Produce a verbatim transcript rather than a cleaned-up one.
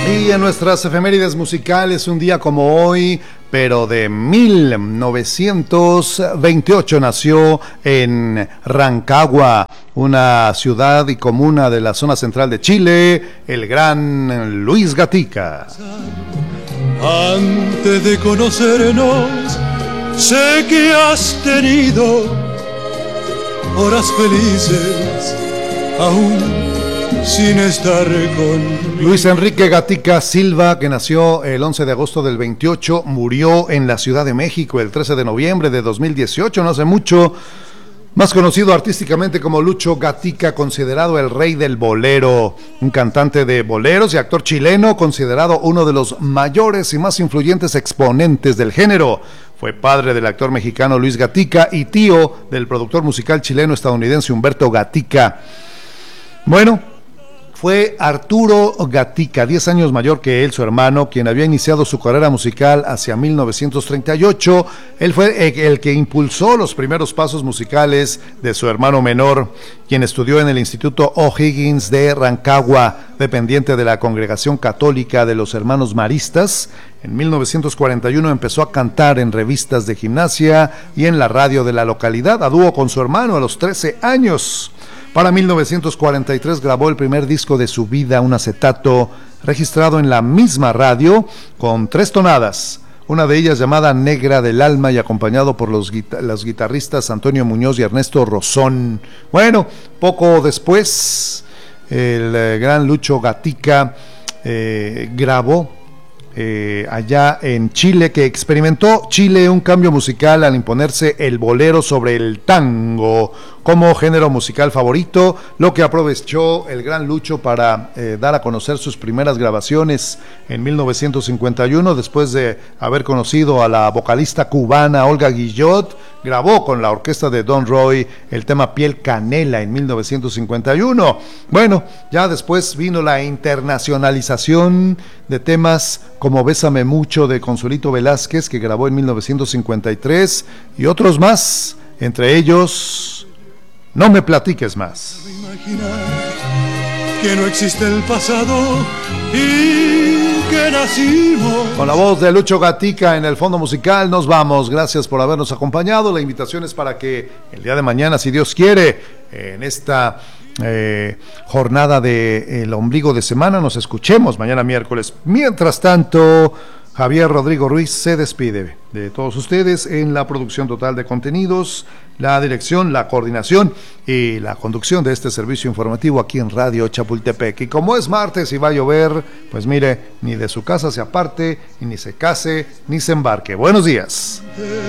Y en nuestras efemérides musicales, un día como hoy, pero de mil novecientos veintiocho, nació en Rancagua, una ciudad y comuna de la zona central de Chile, el gran Luis Gatica. Antes de conocernos, sé que has tenido horas felices, aún sin estar con... Luis Enrique Gatica Silva, que nació el once de agosto del veintiocho, murió en la Ciudad de México el trece de noviembre de dos mil dieciocho, no hace mucho. Más conocido artísticamente como Lucho Gatica, considerado el rey del bolero, un cantante de boleros y actor chileno, considerado uno de los mayores y más influyentes exponentes del género. Fue padre del actor mexicano Luis Gatica y tío del productor musical chileno-estadounidense Humberto Gatica. Bueno, fue Arturo Gatica, diez años mayor que él, su hermano, quien había iniciado su carrera musical hacia mil novecientos treinta y ocho. Él fue el que impulsó los primeros pasos musicales de su hermano menor, quien estudió en el Instituto O'Higgins de Rancagua, dependiente de la Congregación Católica de los Hermanos Maristas. En mil novecientos cuarenta y uno empezó a cantar en revistas de gimnasia y en la radio de la localidad, a dúo con su hermano a los trece años. Para mil novecientos cuarenta y tres grabó el primer disco de su vida, un acetato registrado en la misma radio con tres tonadas, una de ellas llamada Negra del Alma y acompañado por los, guita- los guitarristas Antonio Muñoz y Ernesto Rosón. Bueno, poco después el eh, gran Lucho Gatica eh, grabó Eh, allá en Chile, que experimentó Chile un cambio musical al imponerse el bolero sobre el tango como género musical favorito, lo que aprovechó el gran Lucho para eh, dar a conocer sus primeras grabaciones en mil novecientos cincuenta y uno, después de haber conocido a la vocalista cubana Olga Guillot. Grabó con la orquesta de Don Roy el tema Piel Canela en mil novecientos cincuenta y uno. Bueno, ya después vino la internacionalización de temas como Bésame Mucho de Consuelito Velázquez, que grabó en mil novecientos cincuenta y tres, y otros más, entre ellos No me platiques más. Imaginar que no existe el pasado y que nacimos. Con la voz de Lucho Gatica en el fondo musical nos vamos. Gracias por habernos acompañado. La invitación es para que el día de mañana, si Dios quiere, en esta eh, jornada de el ombligo de semana, nos escuchemos mañana miércoles. Mientras tanto, Javier Rodrigo Ruiz se despide de todos ustedes en la producción total de contenidos, la dirección, la coordinación y la conducción de este servicio informativo aquí en Radio Chapultepec. Y como es martes y va a llover, pues mire, ni de su casa se aparte, y ni se case, ni se embarque. Buenos días.